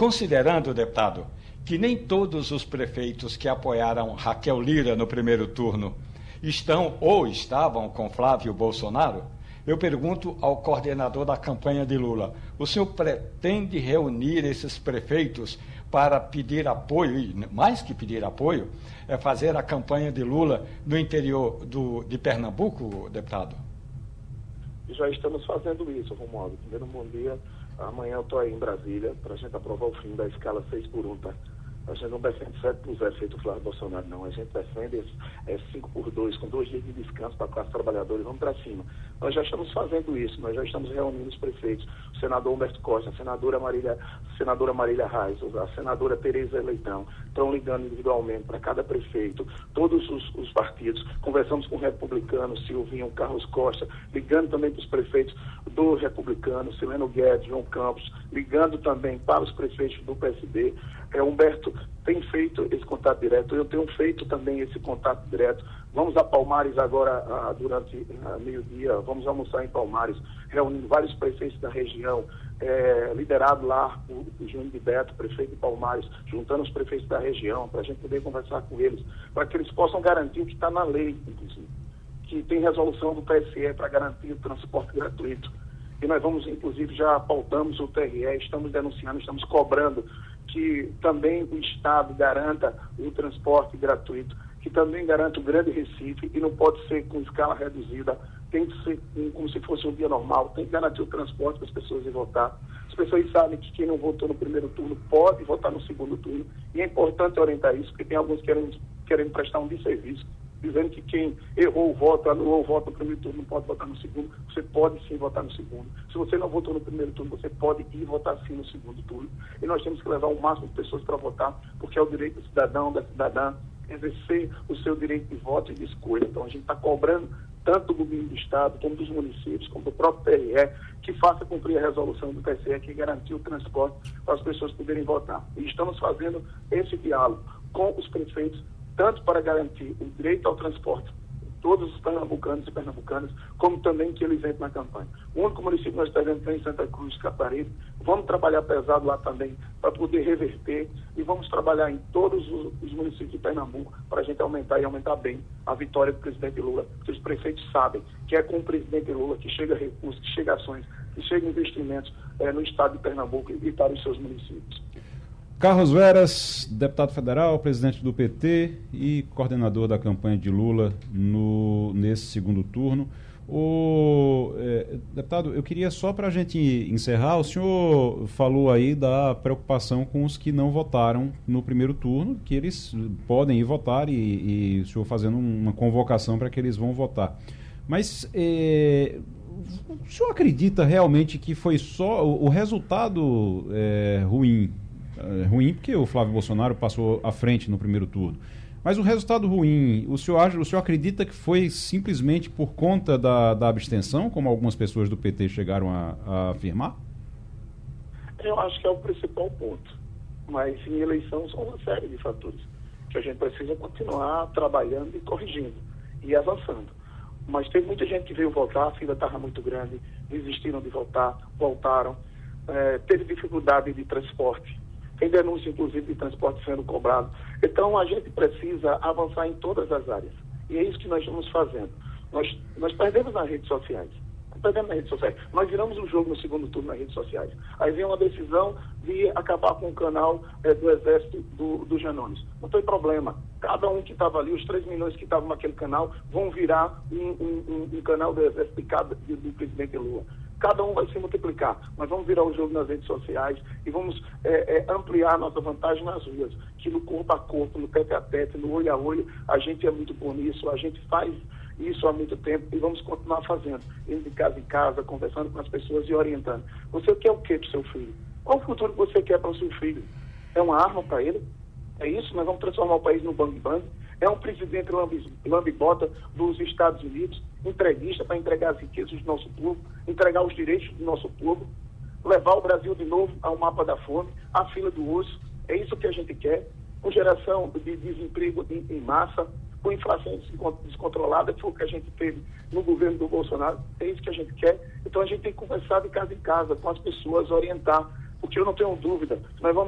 considerando, deputado, que nem todos os prefeitos que apoiaram Raquel Lira no primeiro turno estão ou estavam com Flávio Bolsonaro, eu pergunto ao coordenador da campanha de Lula, o senhor pretende reunir esses prefeitos para pedir apoio, e mais que pedir apoio, é fazer a campanha de Lula no interior de Pernambuco, deputado? Já estamos fazendo isso, Romualdo. Primeiro, bom dia. Amanhã eu estou aí em Brasília para a gente aprovar o fim da escala 6x1, tá? A gente não defende 7x0 feito o Flávio Bolsonaro, não. A gente defende 5x2, com 2 dias de descanso para a classe trabalhadora e vamos para cima. Nós já estamos fazendo isso, nós já estamos reunindo os prefeitos, o senador Humberto Costa, a senadora Marília Reis, a senadora Tereza Leitão, estão ligando individualmente para cada prefeito, todos os partidos, conversamos com o republicano, Silvinho, Carlos Costa, ligando também para os prefeitos do republicano, Sileno Guedes, João Campos, ligando também para os prefeitos do PSD. Humberto tem feito esse contato direto, eu tenho feito também esse contato direto. Vamos a Palmares agora, durante meio-dia, vamos almoçar em Palmares, reunindo vários prefeitos da região, liderado lá o Júnior de Beto, prefeito de Palmares, juntando os prefeitos da região, para a gente poder conversar com eles, para que eles possam garantir o que está na lei, inclusive, que tem resolução do TSE para garantir o transporte gratuito. E nós vamos, inclusive, já pautamos o TRE, estamos denunciando, estamos cobrando que também o Estado garanta o transporte gratuito, que também garanta o Grande Recife, e não pode ser com escala reduzida, tem que ser como se fosse um dia normal, tem que garantir o transporte para as pessoas irem votar. As pessoas sabem que quem não votou no primeiro turno pode votar no segundo turno, e é importante orientar isso, porque tem alguns querendo prestar um desserviço, dizendo que quem errou o voto, anulou o voto no primeiro turno, não pode votar no segundo. Você pode sim votar no segundo. Se você não votou no primeiro turno, você pode ir votar sim no segundo turno. E nós temos que levar o máximo de pessoas para votar, porque é o direito do cidadão, da cidadã, exercer o seu direito de voto e de escolha. Então a gente está cobrando tanto do governo do Estado, como dos municípios, como do próprio TRE, que faça cumprir a resolução do TSE, que garantiu o transporte para as pessoas poderem votar. E estamos fazendo esse diálogo com os prefeitos, tanto para garantir o direito ao transporte de todos os pernambucanos e pernambucanas, como também que eles entrem na campanha. O único município que nós teremos é em Santa Cruz, Caparibe. Vamos trabalhar pesado lá também para poder reverter, e vamos trabalhar em todos os municípios de Pernambuco para a gente aumentar e aumentar bem a vitória do presidente Lula, porque os prefeitos sabem que é com o presidente Lula que chega recursos, que chega ações, que chega investimentos no estado de Pernambuco e para os seus municípios. Carlos Veras, deputado federal, presidente do PT e coordenador da campanha de Lula nesse segundo turno. Deputado, eu queria só para a gente encerrar, o senhor falou aí da preocupação com os que não votaram no primeiro turno, que eles podem ir votar e o senhor fazendo uma convocação para que eles vão votar. Mas o senhor acredita realmente que foi só o resultado ruim porque o Flávio Bolsonaro passou à frente no primeiro turno, mas o resultado ruim, o senhor acredita que foi simplesmente por conta da abstenção, como algumas pessoas do PT chegaram a afirmar? Eu acho que é o principal ponto, mas em eleição são uma série de fatores que a gente precisa continuar trabalhando e corrigindo e avançando. Mas teve muita gente que veio votar, a fila estava muito grande, desistiram de votar, voltaram, teve dificuldade de transporte, tem denúncia, inclusive, de transporte sendo cobrado. Então, a gente precisa avançar em todas as áreas. E é isso que nós estamos fazendo. Nós perdemos nas redes sociais. Nós viramos o jogo no segundo turno nas redes sociais. Aí vem uma decisão de acabar com o canal do Exército do Janones. Não tem problema. Cada um que estava ali, os 3 milhões que estavam naquele canal, vão virar um canal do Exército do presidente Lula. Cada um vai se multiplicar. Nós vamos virar o jogo nas redes sociais e vamos ampliar a nossa vantagem nas ruas, que no corpo a corpo, no tete a tete, no olho a olho, a gente é muito bom nisso, a gente faz isso há muito tempo e vamos continuar fazendo, indo de casa em casa, conversando com as pessoas e orientando. Você quer o que para o seu filho? Qual o futuro que você quer para o seu filho? É uma arma para ele? É isso? Nós vamos transformar o país no bang-bang? É um presidente lambe-bota dos Estados Unidos, entreguista para entregar as riquezas do nosso povo, entregar os direitos do nosso povo, levar o Brasil de novo ao mapa da fome, à fila do osso. É isso que a gente quer, com geração de desemprego em massa, com inflação descontrolada, que foi o que a gente teve no governo do Bolsonaro. É isso que a gente quer. Então a gente tem que conversar de casa em casa com as pessoas, orientar, porque eu não tenho dúvida, nós vamos